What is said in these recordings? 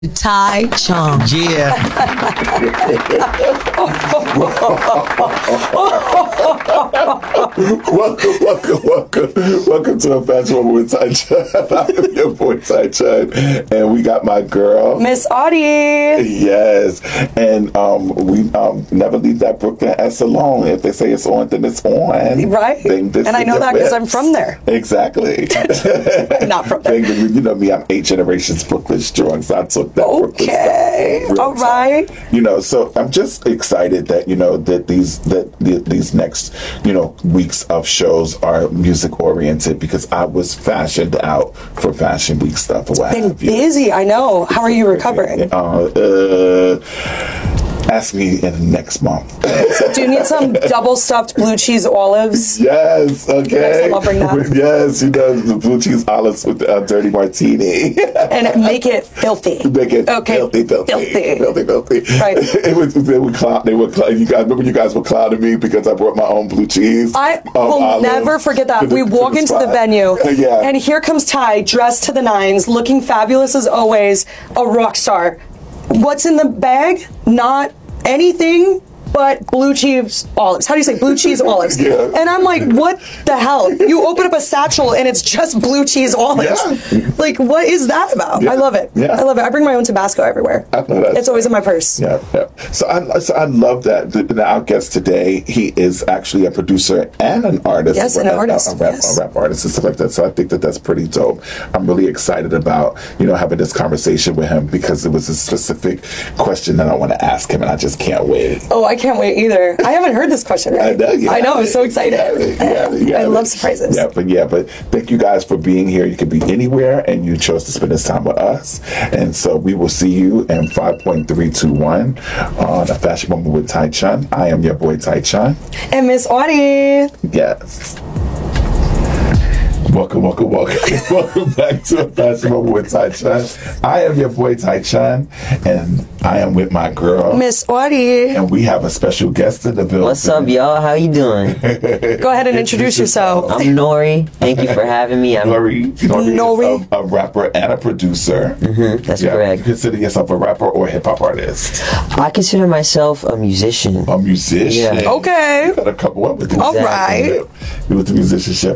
Tai Chung. Yeah. welcome to A Fashion Moment with Tai Chung. I'm your boy Tai Chung, and we got my girl, Miss Audie. Yes, and we never leave that Brooklyn S alone. If they say it's on, then it's on. Right. And I know that because I'm from there. Exactly. Not from there. You know me, I'm 8 generations Brooklyn strong, so I took that Brooklyn stuff. All right. So I'm just excited that that these next weeks of shows are music oriented, because I was fashioned out for Fashion Week stuff. Been busy, I know. How are you recovering? Ask me in next month. Do you need some double stuffed blue cheese olives? Yes, okay. I'll bring that. Yes, the blue cheese olives with the dirty martini. And make it filthy. Make it filthy. Right. You guys were clowning me because I brought my own blue cheese. I will never forget that. We walk into the venue, and here comes Ty, dressed to the nines, looking fabulous as always, a rock star. What's in the bag? Not anything but blue cheese olives. How do you say blue cheese olives? Yeah. And I'm like, what the hell? You open up a satchel and it's just blue cheese olives. Yeah. Like, what is that about? Yeah. I love it. Yeah. I love it. I bring my own Tabasco everywhere. I know that. It's always in my purse. Yeah. So I love that. Our guest today, he is actually a producer and an artist. Yes, and an artist. A rap artist and stuff like that. So I think that's pretty dope. I'm really excited about having this conversation with him, because it was a specific question that I want to ask him, and I just can't wait. Oh, I can't wait either. I haven't heard this question. Right? I know. I'm so excited. I love surprises. But thank you guys for being here. You could be anywhere, and you chose to spend this time with us. And so we will see you in 5.321 on A Fashion Moment with Tai Chung. I am your boy Tai Chung. And Miss Audie. Yes. Welcome back to A Fashion Moment with Tai Chung. I am your boy Tai Chung, and I am with my girl, Miss Audie. and we have a special guest in the building. What's up, y'all? How you doing? Go ahead and introduce yourself. I'm Nori. Thank you for having me. Nori is a rapper and a producer. That's correct. You consider yourself a rapper or a hip-hop artist? I consider myself a musician. A musician. Yeah. Okay. You got a couple up with All right. With the musicianship.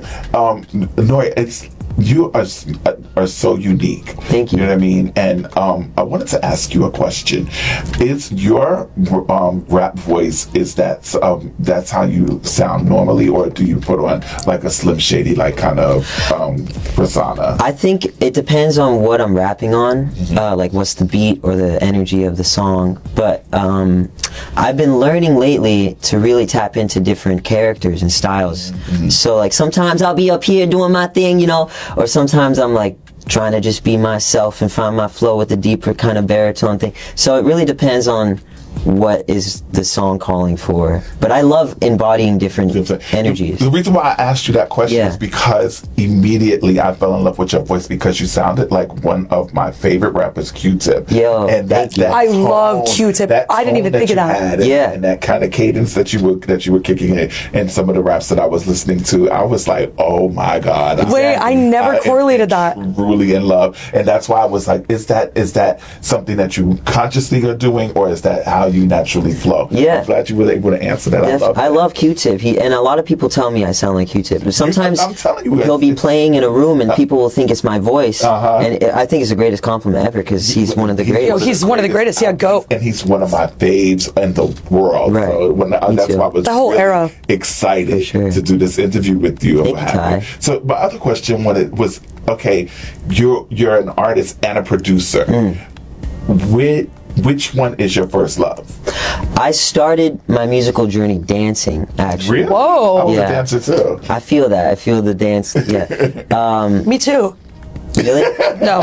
Nori, you are so unique. Thank you. You know what I mean? And I wanted to ask you a question. Is your rap voice, that's how you sound normally, or do you put on like a Slim Shady kind of persona? I think it depends on what I'm rapping on, like what's the beat or the energy of the song. But I've been learning lately to really tap into different characters and styles. So like sometimes I'll be up here doing my thing, or sometimes I'm like trying to just be myself and find my flow with the deeper kind of baritone thing. So it really depends on what is the song calling for. But I love embodying different energies. The reason why I asked you that question is because immediately I fell in love with your voice, because you sounded like one of my favorite rappers, Q-Tip. Yo, and that I tone, love Q-Tip. I didn't even think of that. And that kind of cadence that you were kicking in, and some of the raps that I was listening to, I was like, oh my God. Wait, I never correlated that. Really in love. And that's why I was like, is that something that you consciously are doing, or is that how you naturally flow? Yeah. I'm glad you were able to answer that. I love Q-Tip. And a lot of people tell me I sound like Q-Tip. But sometimes I'm telling you, he'll be playing in a room and people will think it's my voice. And I think it's the greatest compliment ever, because he's one of the greatest. He's one of the greatest. Yeah, go. And he's one of my faves in the world. Right. So that's why I was the whole era excited to do this interview with you. Thank you, Ty. So my other question was, okay, you're an artist and a producer. Which one is your first love? I started my musical journey dancing, actually. Really? Whoa. I was a Yeah. dancer too. I feel that. I feel the dance. Yeah. Me too. Really? No.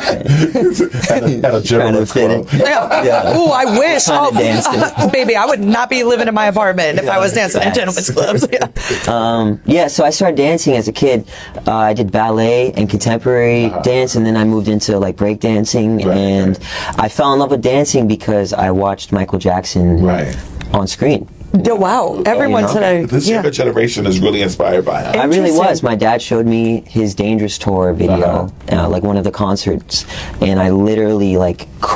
At a general club. Yeah. Ooh, I wish. Kind of dancing. Baby, I would not be living in my apartment if I was dancing in gentlemen's clubs. So I started dancing as a kid. I did ballet and contemporary dance, and then I moved into like break dancing, I fell in love with dancing because I watched Michael Jackson on screen. Wow, everyone today. This younger generation is really inspired by him. I really was. My dad showed me his Dangerous Tour video, like one of the concerts, and I literally like